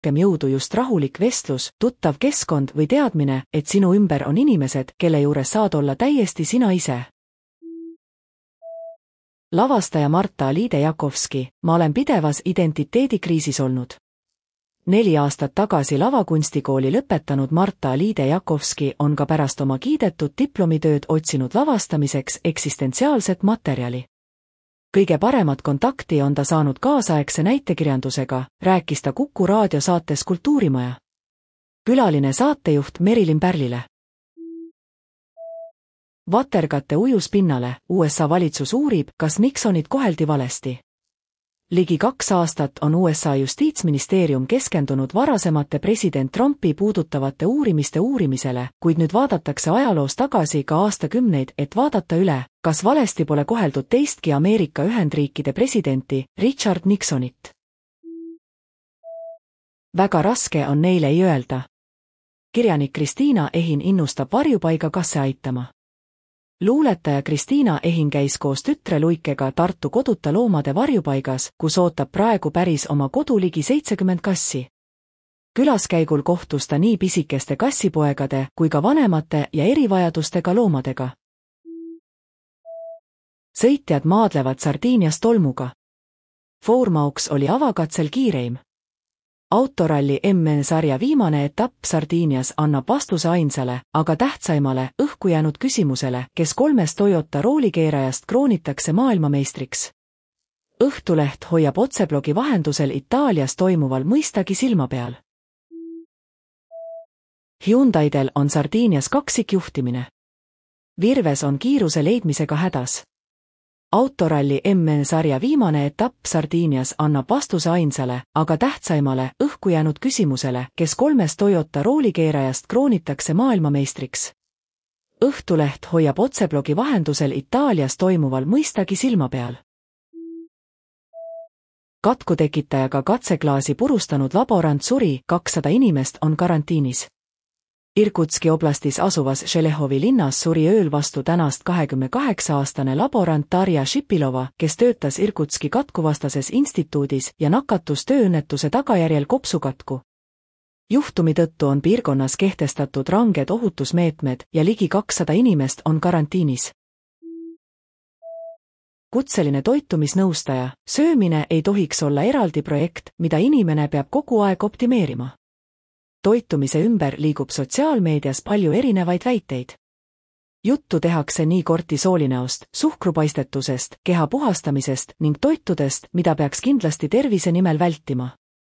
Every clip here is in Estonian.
rohkem jõudu just rahulik vestlus, tuttav keskkond või teadmine, et sinu ümber on inimesed, kelle juures saad olla täiesti sina ise. Lavastaja Marta Liide-Jakovski, ma olen pidevas identiteedikriisis olnud. 4 aastat tagasi lavakunstikooli lõpetanud Marta Liide-Jakovski on ka pärast oma kiidetud diplomitööd otsinud lavastamiseks eksistentsiaalset materjali. Kõige paremat kontakti on ta saanud kaasaegse näitekirjandusega, rääkis ta Kuku raadiosaates Kultuurimaja. Külaline saatejuht Merilin Pärlile. Watergate ujus pinnale, USA valitsus uurib, kas Nixonit koheldi valesti. Ligi 2 aastat on USA justiitsministeerium keskendunud varasemate president Trumpi puudutavate uurimiste uurimisele, kuid nüüd vaadatakse ajaloos tagasi ka aastakümneid, et vaadata üle, kas valesti pole koheldud teistki Ameerika Ühendriikide presidenti, Richard Nixonit. Väga raske on neile ei öelda. Kirjanik Kristiina Ehin innustab varjupaigakasse aitama. Luuletaja Kristiina Ehin käis koos tütre Luikega Tartu koduta loomade varjupaigas, kus ootab praegu päris oma kodu ligi 70 kassi. Külaskäigul kohtus ta nii pisikeste kassipoegade kui ka vanemate ja erivajadustega loomadega. Sõitjad maadlevad Sardiinias tolmuga. Foormauks oli avakatsel kiireim. Autoralli MN-sarja viimane etapp Sardiinias annab vastuse ainsale, aga tähtsaimale, õhku jäänud küsimusele, kes 3 Toyota roolikeerajast kroonitakse maailmameistriks. Õhtuleht hoiab otseblogi vahendusel Itaalias toimuval mõistagi silma peal. Hyundaidel on Sardiinias kaksikjuhtimine. Virves on kiiruse leidmisega hädas. Autoralli MN-sarja viimane etapp Sardiinias annab vastuse ainsale, aga tähtsaimale, õhku jäänud küsimusele, kes 3 Toyota roolikeerajast kroonitakse maailmameistriks. Õhtuleht hoiab otseblogi vahendusel Itaalias toimuval mõistagi silma peal. Katkutekitajaga katseklaasi purustanud laborant suri, 200 inimest on karantiinis. Irkutski oblastis asuvas Šelehovi linnas suri ööl vastu tänast 28-aastane laborant Darja Šipilova, kes töötas Irkutski katkuvastases instituudis ja nakatus tööõnnetuse tagajärjel kopsukatku. Juhtumi tõttu on piirkonnas kehtestatud ranged ohutusmeetmed ja ligi 200 inimest on karantiinis. Kutseline toitumisnõustaja, söömine ei tohiks olla eraldi projekt, mida inimene peab kogu aeg optimeerima. Toitumise ümber liigub sotsiaalmeedias palju erinevaid väiteid. Juttu tehakse nii kortisoolinäost, suhkrupaistetusest, keha puhastamisest ning toitudest, mida peaks kindlasti tervise nimel vältima.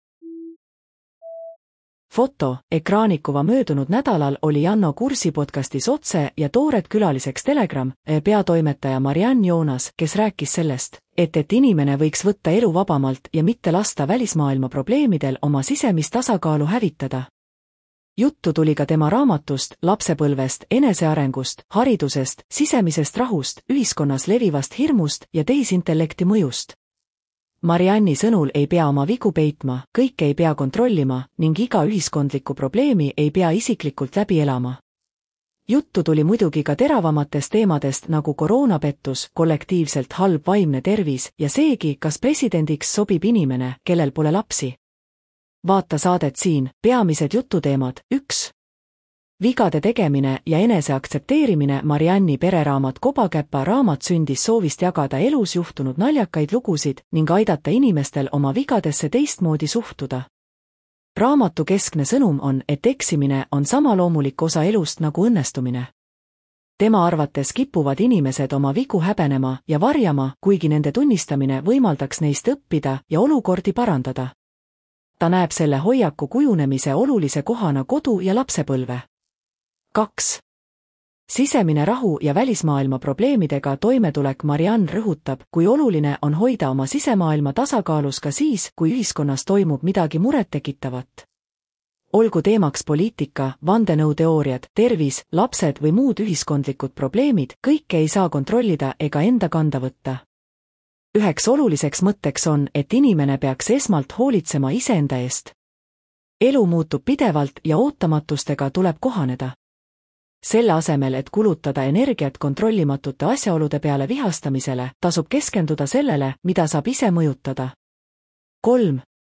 Foto, ekraanikuva möödunud nädalal oli Janno Kursi podcastis otse ja toored külaliseks Telegram peatoimetaja Mariann Joonas, kes rääkis sellest, et inimene võiks võtta elu vabamalt ja mitte lasta välismaailma probleemidel oma sisemist tasakaalu hävitada. Juttu tuli ka tema raamatust, lapsepõlvest, enesearengust, haridusest, sisemisest rahust, ühiskonnas levivast hirmust ja tehisintellekti mõjust. Marianni sõnul ei pea oma vigu peitma, kõike ei pea kontrollima ning iga ühiskondlikku probleemi ei pea isiklikult läbi elama. Juttu tuli muidugi ka teravamatest teemadest nagu koroonapettus, kollektiivselt halb vaimne tervis ja seegi, kas presidendiks sobib inimene, kellel pole lapsi. Vaata saadet siin, peamised jututeemad, 1. Vigade tegemine ja enese aktsepteerimine. Marianni pereraamat Kobakäpa raamat sündis soovist jagada elus juhtunud naljakaid lugusid ning aidata inimestel oma vigadesse teistmoodi suhtuda. Raamatu keskne sõnum on, et eksimine on sama loomulik osa elust nagu õnnestumine. Tema arvates kipuvad inimesed oma vigu häbenema ja varjama, kuigi nende tunnistamine võimaldaks neist õppida ja olukordi parandada. Ta näeb selle hoiaku kujunemise olulise kohana kodu ja lapsepõlve. 2. Sisemine rahu ja välismaailma probleemidega toimetulek. Mariann rõhutab, kui oluline on hoida oma sisemaailma tasakaalus ka siis, kui ühiskonnas toimub midagi murettekitavat. Olgu teemaks poliitika, vandenõuteooriad, tervis, lapsed või muud ühiskondlikud probleemid, kõike ei saa kontrollida ega enda kanda võtta. Üheks oluliseks mõtteks on, et inimene peaks esmalt hoolitsema iseenda eest. Elu muutub pidevalt ja ootamatustega tuleb kohaneda. Selle asemel, et kulutada energiat kontrollimatute asjaolude peale vihastamisele, tasub keskenduda sellele, mida saab ise mõjutada. 3.